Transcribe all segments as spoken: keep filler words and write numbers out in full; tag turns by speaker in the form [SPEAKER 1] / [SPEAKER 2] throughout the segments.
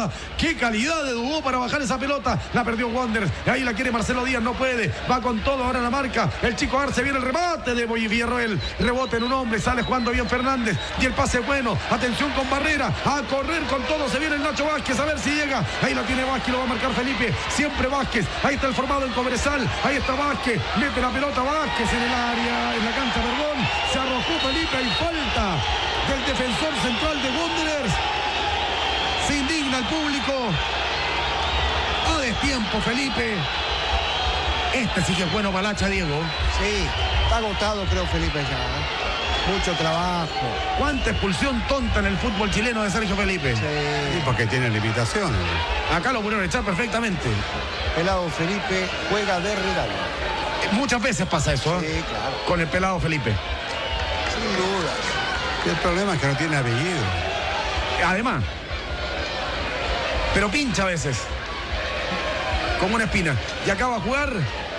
[SPEAKER 1] ¡Qué calidad de Dubó para bajar esa pelota! La perdió Wanderers. Ahí la quiere Marcelo Díaz, no puede. Va con todo ahora la marca. El chico Arce, viene el remate de Villarroel. Rebote en un hombre, sale jugando bien Fernández. Y el pase bueno. Atención con Barrera. A correr con todo. Se viene el Nacho Vázquez. A ver si llega. Ahí la tiene Vázquez. Lo va a marcar Felipe. Siempre Vázquez. Ahí está el formado en Cobresal. Ahí está Vázquez. Mete la pelota Vázquez en el área. En la cancha, perdón. Se arrojó Felipe. Hay falta del defensor central de Wanderers. Se indigna el público. A destiempo Felipe. Este sí que es bueno para Lacha, Diego.
[SPEAKER 2] Sí, está agotado creo Felipe ya, ¿eh? Mucho trabajo.
[SPEAKER 1] ¿Cuánta expulsión tonta en el fútbol chileno de Sergio Felipe?
[SPEAKER 2] Sí.
[SPEAKER 3] Sí, porque tiene limitaciones.
[SPEAKER 1] Acá lo pudieron echar perfectamente.
[SPEAKER 2] Pelado Felipe juega de rival.
[SPEAKER 1] Muchas veces pasa eso, ¿eh?
[SPEAKER 2] Sí, claro.
[SPEAKER 1] Con el pelado Felipe.
[SPEAKER 2] Sin duda.
[SPEAKER 3] Y el problema es que no tiene apellido.
[SPEAKER 1] Además. Pero pincha a veces. Como una espina. Y acaba a jugar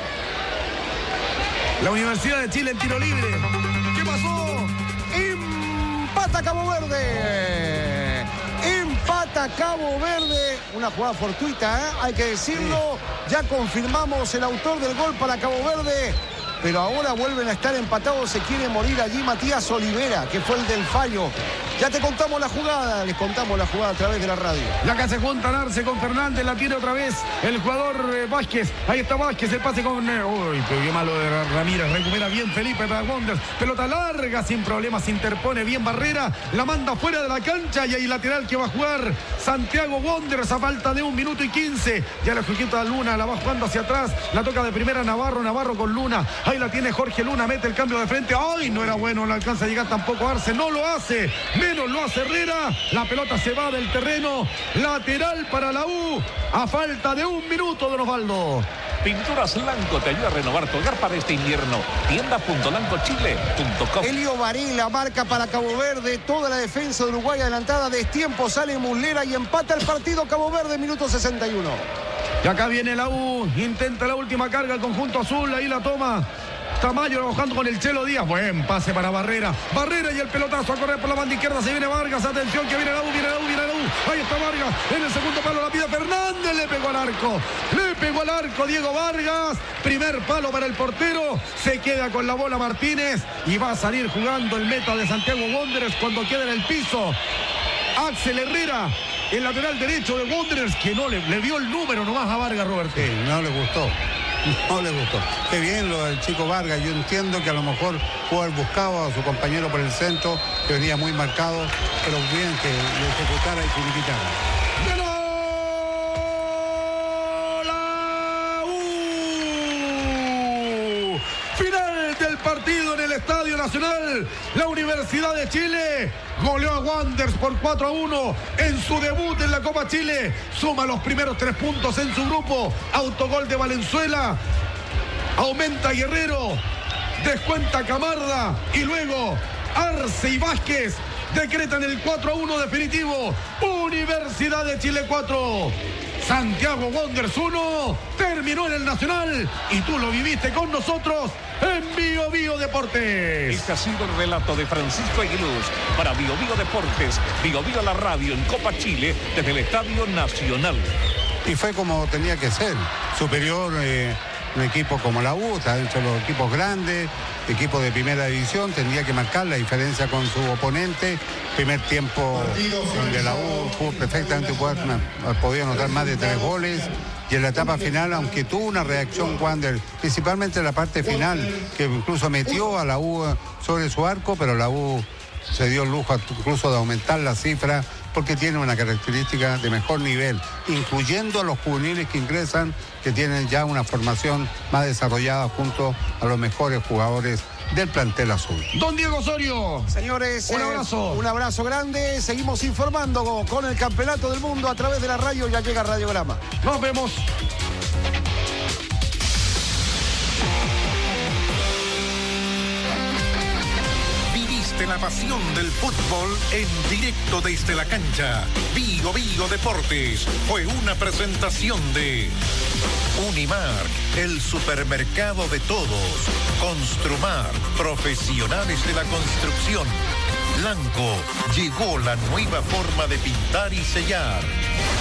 [SPEAKER 1] la Universidad de Chile en tiro libre. ¿Qué pasó?
[SPEAKER 2] Empata Cabo Verde. Empata Cabo Verde. Una jugada fortuita, ¿eh? Hay que decirlo. Sí. Ya confirmamos el autor del gol para Cabo Verde. Pero ahora vuelven a estar empatados. Se quiere morir allí Matías Olivera, que fue el del fallo. Ya te contamos la jugada, les contamos la jugada a través de la radio.
[SPEAKER 1] La que se junta Arce con Fernández, la tiene otra vez el jugador eh, Vázquez. Ahí está Vázquez, el pase con... Eh, uy, pero qué malo de Ramírez. Recupera bien Felipe para Wanderers. Pelota larga, sin problemas, interpone bien Barrera. La manda fuera de la cancha y ahí lateral que va a jugar Santiago Wanderers a falta de un minuto y quince. Ya la ejecuta Luna, la va jugando hacia atrás. La toca de primera Navarro, Navarro con Luna. Ahí la tiene Jorge Luna, mete el cambio de frente. ¡Ay! No era bueno, no alcanza a llegar tampoco Arce. No lo hace. Menos lo hace Herrera. La pelota se va del terreno. Lateral para la U. A falta de un minuto, don Osvaldo.
[SPEAKER 4] Pinturas Lanco te ayuda a renovar tu hogar para este invierno. tienda punto lanco chile punto com.
[SPEAKER 2] Elio Varela marca para Cabo Verde. Toda la defensa de Uruguay adelantada. Destiempo sale Muslera y empata el partido Cabo Verde, minuto sesenta y uno.
[SPEAKER 1] Y acá viene la U. Intenta la última carga el conjunto azul. Ahí la toma Tamayo trabajando con el Chelo Díaz. Buen pase para Barrera. Barrera y el pelotazo a correr por la banda izquierda. Se viene Vargas. Atención que viene la U, viene la U, viene la U. Ahí está Vargas. En el segundo palo la pide Fernández. Le pegó al arco. Le pegó al arco Diego Vargas. Primer palo para el portero. Se queda con la bola Martínez. Y va a salir jugando el meta de Santiago Wanderers cuando queda en el piso Axel Herrera, el lateral derecho de Wanderers, que no le, le dio el número nomás a Vargas, Roberto.
[SPEAKER 3] Sí, no le gustó. No le gustó. Qué bien lo del chico Vargas. Yo entiendo que a lo mejor pudo haber buscado a su compañero por el centro, que venía muy marcado, pero bien que le ejecutara y finiquitara.
[SPEAKER 1] ¡Ganó la U! Final del partido en el Estadio Nacional. La Universidad de Chile goleó a Wanderers por cuatro a uno en su debut en la Copa Chile. Suma los primeros tres puntos en su grupo. Autogol de Valenzuela. Aumenta Guerrero. Descuenta Camarda. Y luego Arce y Vázquez decretan el cuatro a uno definitivo. Universidad de Chile cuatro. Santiago Wanderers uno. Terminó en el Nacional. Y tú lo viviste con nosotros en Bio Bio Deportes.
[SPEAKER 4] Este ha sido el relato de Francisco Aguiluz para Bio Bio Deportes. Bio Bio la radio en Copa Chile desde el Estadio Nacional.
[SPEAKER 3] Y fue como tenía que ser. Superior eh, un equipo como la U, está dentro de los equipos grandes, equipo de primera división, tendría que marcar la diferencia con su oponente. Primer tiempo donde la U pudo perfectamente jugar, ha podido anotar más de tres goles. Y en la etapa final, aunque tuvo una reacción Wander, principalmente en la parte final, que incluso metió a la U sobre su arco, pero la U se dio el lujo incluso de aumentar la cifra porque tiene una característica de mejor nivel, incluyendo a los juveniles que ingresan, que tienen ya una formación más desarrollada junto a los mejores jugadores del plantel azul.
[SPEAKER 1] Don Diego Osorio.
[SPEAKER 2] Señores,
[SPEAKER 1] un abrazo.
[SPEAKER 2] Eh, un abrazo grande. Seguimos informando con el Campeonato del Mundo a través de la radio. Ya llega Radiograma.
[SPEAKER 1] Nos vemos.
[SPEAKER 5] La pasión del fútbol en directo desde la cancha. Bio Bio Deportes fue una presentación de Unimark, el supermercado de todos. Construmar, profesionales de la construcción. Blanco, llegó la nueva forma de pintar y sellar.